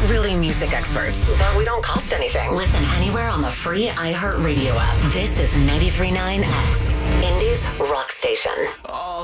not really music experts, but we don't cost anything. Listen anywhere on the free iHeartRadio app. This is 93.9 X, Indy's rock station.